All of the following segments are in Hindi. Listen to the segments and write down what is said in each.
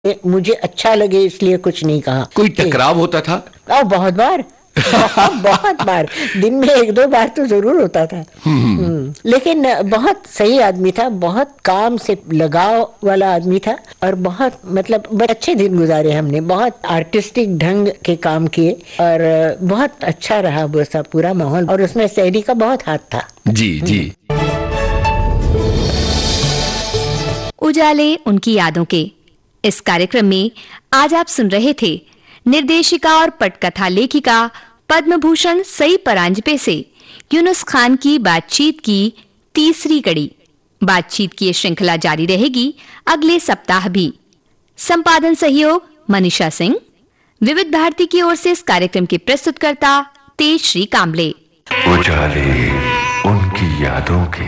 मुझे अच्छा लगे इसलिए कुछ नहीं कहा। कोई टकराव होता था? बहुत बार बहुत बार, दिन में एक दो बार तो जरूर होता था। लेकिन बहुत सही आदमी था, बहुत काम से लगाव वाला आदमी था और बहुत मतलब बड़े अच्छे दिन गुजारे हमने, बहुत आर्टिस्टिक ढंग के काम किए और बहुत अच्छा रहा वो सब पूरा माहौल, और उसमें शहरी का बहुत हाथ था। जी जी। उजाले उनकी यादों के इस कार्यक्रम में आज आप सुन रहे थे निर्देशिका और पटकथा लेखिका पद्म भूषण सई परांजपे से यूनुस खान की बातचीत की तीसरी कड़ी। बातचीत की ये श्रृंखला जारी रहेगी अगले सप्ताह भी। संपादन सहयोग मनीषा सिंह। विविध भारती की ओर से इस कार्यक्रम के प्रस्तुतकर्ता तेजश्री कांबले। उजाले उनकी यादों के।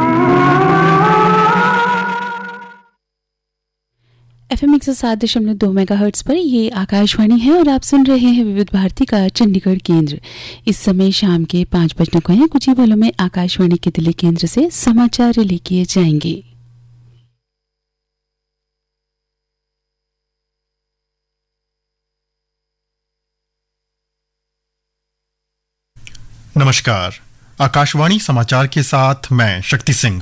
FM 107.2 मेगाहर्ट्ज पर ये आकाशवाणी है और आप सुन रहे हैं विविध भारती का चंडीगढ़ केंद्र। इस समय शाम के 5 बजने को हैं। कुछ ही पलों में आकाशवाणी के दिल्ली केंद्र से समाचार रिले किए जाएंगे। नमस्कार, आकाशवाणी समाचार के साथ मैं शक्ति सिंह।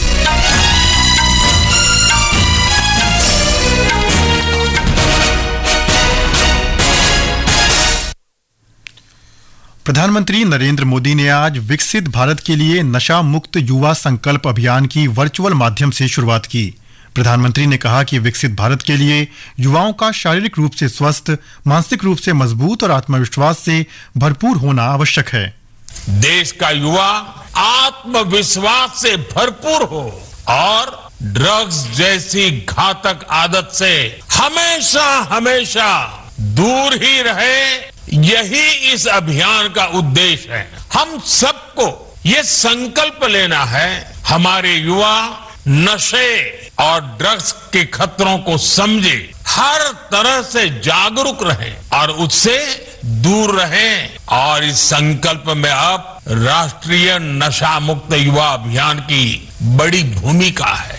प्रधानमंत्री नरेंद्र मोदी ने आज विकसित भारत के लिए नशा मुक्त युवा संकल्प अभियान की वर्चुअल माध्यम से शुरुआत की। प्रधानमंत्री ने कहा कि विकसित भारत के लिए युवाओं का शारीरिक रूप से स्वस्थ, मानसिक रूप से मजबूत और आत्मविश्वास से भरपूर होना आवश्यक है। देश का युवा आत्मविश्वास से भरपूर हो और ड्रग्स जैसी घातक आदत से हमेशा हमेशा दूर ही रहे, यही इस अभियान का उद्देश्य है। हम सबको ये संकल्प लेना है, हमारे युवा नशे और ड्रग्स के खतरों को समझे, हर तरह से जागरूक रहें और उससे दूर रहें। और इस संकल्प में अब राष्ट्रीय नशा मुक्त युवा अभियान की बड़ी भूमिका है।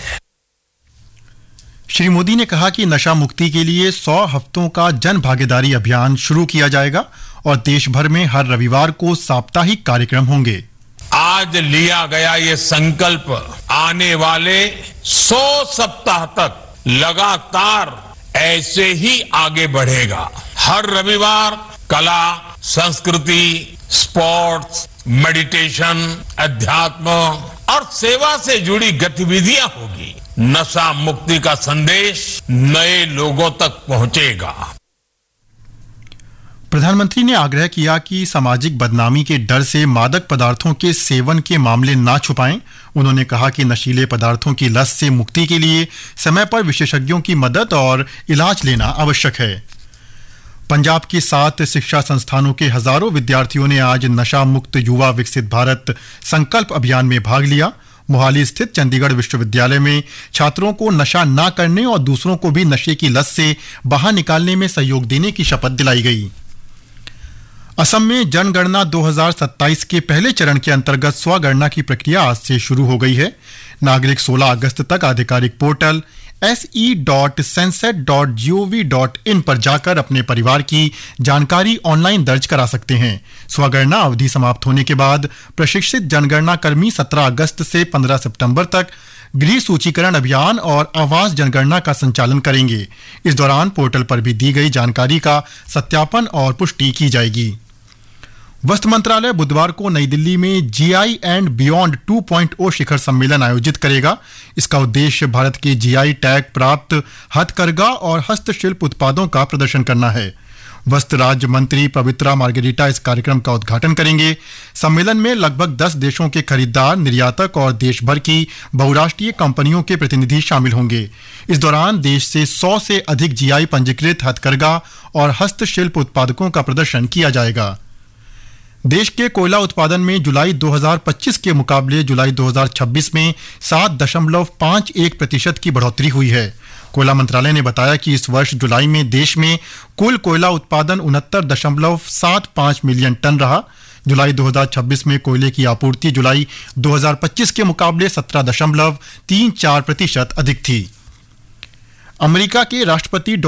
श्री मोदी ने कहा कि नशा मुक्ति के लिए 100 हफ्तों का जन भागीदारी अभियान शुरू किया जाएगा और देश भर में हर रविवार को साप्ताहिक कार्यक्रम होंगे। आज लिया गया ये संकल्प आने वाले 100 सप्ताह तक लगातार ऐसे ही आगे बढ़ेगा। हर रविवार कला, संस्कृति, स्पोर्ट्स, मेडिटेशन, अध्यात्म और सेवा से जुड़ी गतिविधियां होगी। नशा मुक्ति का संदेश नए लोगों तक पहुंचेगा। प्रधानमंत्री ने आग्रह किया कि सामाजिक बदनामी के डर से मादक पदार्थों के सेवन के मामले ना छुपाएं। उन्होंने कहा कि नशीले पदार्थों की लत से मुक्ति के लिए समय पर विशेषज्ञों की मदद और इलाज लेना आवश्यक है। पंजाब के 7 शिक्षा संस्थानों के हजारों विद्यार्थियों ने आज नशा मुक्त युवा विकसित भारत संकल्प अभियान में भाग लिया। मोहाली स्थित चंडीगढ़ विश्वविद्यालय में छात्रों को नशा ना करने और दूसरों को भी नशे की लत से बाहर निकालने में सहयोग देने की शपथ दिलाई गई। असम में जनगणना 2027 के पहले चरण के अंतर्गत स्वगणना की प्रक्रिया आज से शुरू हो गई है। नागरिक 16 अगस्त तक आधिकारिक पोर्टल se.census.gov.in पर जाकर अपने परिवार की जानकारी ऑनलाइन दर्ज करा सकते हैं। स्वगणना अवधि समाप्त होने के बाद प्रशिक्षित जनगणना कर्मी 17 अगस्त से 15 सितंबर तक गृह सूचीकरण अभियान और आवास जनगणना का संचालन करेंगे। इस दौरान पोर्टल पर भी दी गई जानकारी का सत्यापन और पुष्टि की जाएगी। वस्त्र मंत्रालय बुधवार को नई दिल्ली में जीआई एंड बियॉन्ड 2.0 शिखर सम्मेलन आयोजित करेगा। इसका उद्देश्य भारत के जीआई टैग प्राप्त हथकरघा और हस्तशिल्प उत्पादों का प्रदर्शन करना है। वस्त्र राज्य मंत्री पवित्रा मार्गेरिटा इस कार्यक्रम का उद्घाटन करेंगे। सम्मेलन में लगभग 10 देशों के खरीदार, निर्यातक और देश भर की बहुराष्ट्रीय कंपनियों के प्रतिनिधि शामिल होंगे। इस दौरान देश से 100 से अधिक जीआई पंजीकृत हथकरघा और हस्तशिल्प उत्पादकों का प्रदर्शन किया जाएगा। देश के कोयला उत्पादन में जुलाई 2025 के मुकाबले जुलाई 2026 में 7.51% की बढ़ोतरी हुई है। कोयला मंत्रालय ने बताया कि इस वर्ष जुलाई में देश में कुल कोयला उत्पादन 69.75 मिलियन टन रहा। जुलाई 2026 में कोयले की आपूर्ति जुलाई 2025 के मुकाबले 17.34% अधिक थी। अमेरिका के राष्ट्रपति